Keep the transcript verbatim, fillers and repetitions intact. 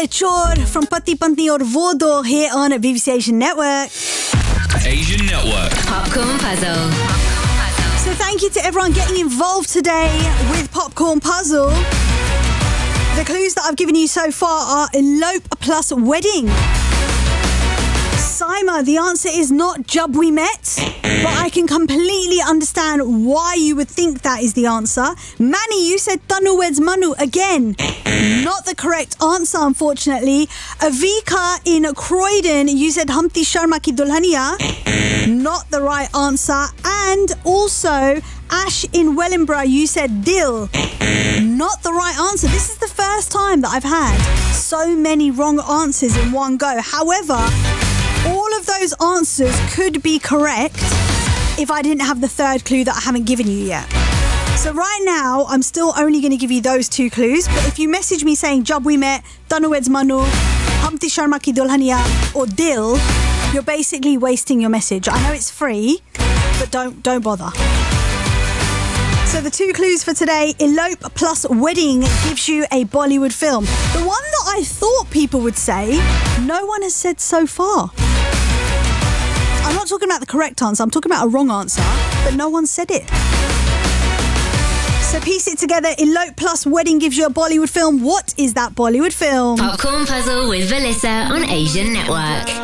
Chore Chore from Pati Pantni Aur Wo Do here on B B C Asian Network. Asian Network. Popcorn Puzzle. So thank you to everyone getting involved today with Popcorn Puzzle. The clues that I've given you so far are elope plus wedding. Saima, the answer is not Jab We Met, but I can completely understand why you would think that is the answer. Manny, you said Tanu Weds Manu again. Not the correct answer, unfortunately. Avika in Croydon, you said Humpty Sharma Ki Dulhania. Not the right answer. And also, Ash in Wellingborough, you said Dil. Not the right answer. This is the first time that I've had so many wrong answers in one go. However, all of those answers could be correct if I didn't have the third clue that I haven't given you yet. So right now, I'm still only going to give you those two clues. But if you message me saying Jab We Met, Tanu Weds Manu, Humpty Sharma Ki Dulhania or Dil, you're basically wasting your message. I know it's free, but don't don't bother. So the two clues for today, elope plus wedding gives you a Bollywood film. The one that I thought people would say, no one has said so far. I'm not talking about the correct answer, I'm talking about a wrong answer, but no one said it. So piece it together, elope plus wedding gives you a Bollywood film. What is that Bollywood film? Popcorn Puzzle with Valissa on Asian Network.